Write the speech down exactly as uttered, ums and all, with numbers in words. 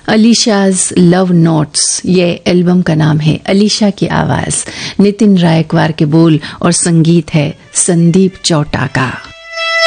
अलीशाज love notes ये album का नाम है। अलीशा की आवाज, नितिन रायकवार के बोल और संगीत है संदीप चौटा का।